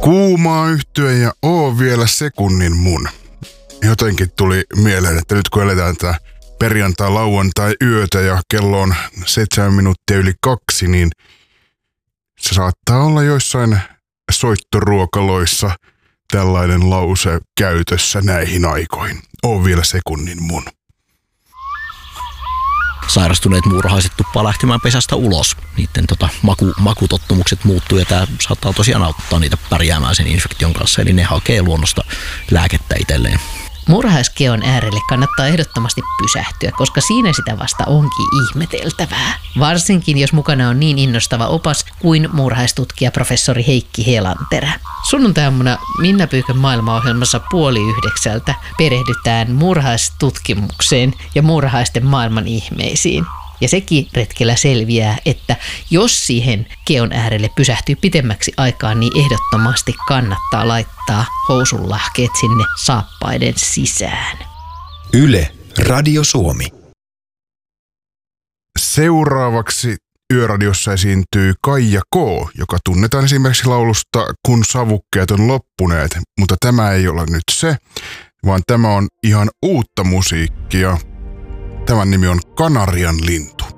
Kuumaa yhtye ja oo vielä sekunnin mun. Jotenkin tuli mieleen, että nyt kun eletään tätä perjantai-lauantai-yötä ja kello on 7 minuuttia yli 2, niin se saattaa olla joissain soittoruokaloissa tällainen lause käytössä näihin aikoihin. Oo vielä sekunnin mun. Sairastuneet muurahaiset tuppaa lähtemään pesästä ulos. Niiden makutottumukset muuttuu ja tämä saattaa tosiaan auttaa niitä pärjäämään sen infektion kanssa. Eli ne hakee luonnosta lääkettä itselleen. Muurahaiskeon äärelle kannattaa ehdottomasti pysähtyä, koska siinä sitä vasta onkin ihmeteltävää. Varsinkin jos mukana on niin innostava opas kuin muurahaistutkija professori Heikki Helanterä. Sunnuntai-aamuna Minna Pyykön maailmaohjelmassa 8:30 perehdytään muurahaistutkimukseen ja muurahaisten maailman ihmeisiin. Ja sekin retkellä selviää, että jos siihen keon äärelle pysähtyy pitemmäksi aikaa, niin ehdottomasti kannattaa laittaa housunlahkeet sinne saappaiden sisään. Yle, Radio Suomi. Seuraavaksi Yöradiossa esiintyy Kaija K., joka tunnetaan esimerkiksi laulusta Kun savukkeet on loppuneet, mutta tämä ei ole nyt se, vaan tämä on ihan uutta musiikkia. Tämän nimi on Kanarian lintu.